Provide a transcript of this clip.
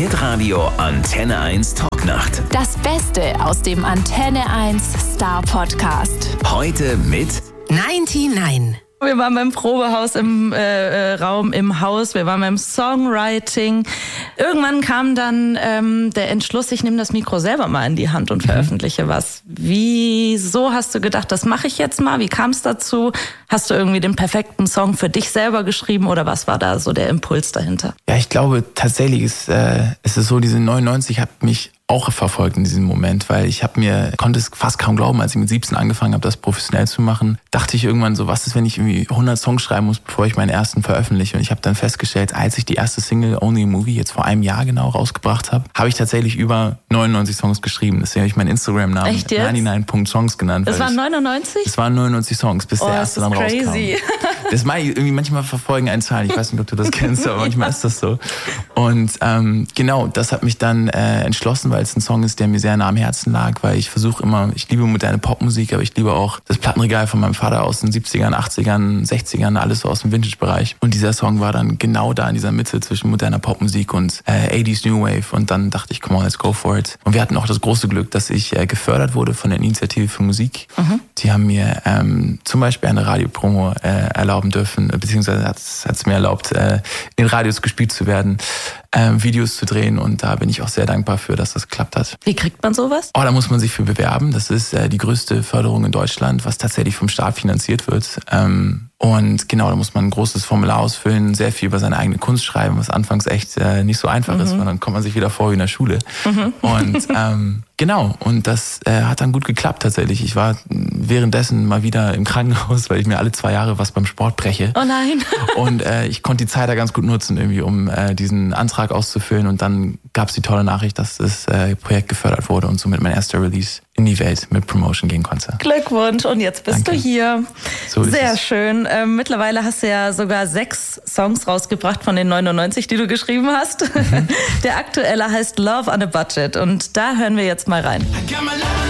Hitradio Antenne 1 Talknacht. Das Beste aus dem Antenne 1 Star Podcast. Heute mit 99. Wir waren beim Probehaus im Raum im Haus, wir waren beim Songwriting. Irgendwann kam dann der Entschluss, ich nehme das Mikro selber mal in die Hand und veröffentliche was. Wieso hast du gedacht, das mache ich jetzt mal? Wie kam es dazu? Hast du irgendwie den perfekten Song für dich selber geschrieben oder was war da so der Impuls dahinter? Ja, ich glaube tatsächlich ist es so, diese 99 hat mich auch verfolgt in diesem Moment, weil konnte es fast kaum glauben, als ich mit 17 angefangen habe, das professionell zu machen, dachte ich irgendwann so, was ist, wenn ich irgendwie 100 Songs schreiben muss, bevor ich meinen ersten veröffentliche? Und ich habe dann festgestellt, als ich die erste Single Only a Movie jetzt vor einem Jahr genau rausgebracht habe, habe ich tatsächlich über 99 Songs geschrieben. Deswegen habe ich meinen Instagram-Namen 99.songs genannt. Das waren 99? Es waren 99 Songs, bis der erste dann rauskam. Crazy. Das meine ich irgendwie, manchmal verfolgen einen Zahlen. Ich weiß nicht, ob du das kennst, aber manchmal ist das so. Und genau, das hat mich dann entschlossen, weil es ein Song ist, der mir sehr nah am Herzen lag, weil ich liebe moderne Popmusik, aber ich liebe auch das Plattenregal von meinem Vater aus den 70ern, 80ern, 60ern, alles so aus dem Vintage-Bereich. Und dieser Song war dann genau da in dieser Mitte zwischen moderner Popmusik und 80s New Wave. Und dann dachte ich, come on, let's go for it. Und wir hatten auch das große Glück, dass ich gefördert wurde von der Initiative für Musik. Die haben mir zum Beispiel eine Radiopromo erlauben dürfen, beziehungsweise hat es mir erlaubt, in Radios gespielt zu werden, Videos zu drehen, und da bin ich auch sehr dankbar für, dass das geklappt hat. Wie kriegt man sowas? Da muss man sich für bewerben. Das ist die größte Förderung in Deutschland, was tatsächlich vom Staat finanziert wird. Und genau, da muss man ein großes Formular ausfüllen, sehr viel über seine eigene Kunst schreiben, was anfangs echt nicht so einfach ist, weil dann kommt man sich wieder vor wie in der Schule. Und genau, und das hat dann gut geklappt tatsächlich. Ich war währenddessen mal wieder im Krankenhaus, weil ich mir alle 2 Jahre was beim Sport breche. Oh nein. Und ich konnte die Zeit da ganz gut nutzen, irgendwie, um diesen Antrag auszufüllen. Und dann gab es die tolle Nachricht, dass das Projekt gefördert wurde und somit mein erster Release in die Welt mit Promotion gehen konnte. Glückwunsch, und jetzt bist Danke. du hier. So ist Sehr es. schön. Mittlerweile hast du ja sogar 6 Songs rausgebracht von den 99, die du geschrieben hast. Der aktuelle heißt Love on a Budget, und da hören wir jetzt mal rein. I got my love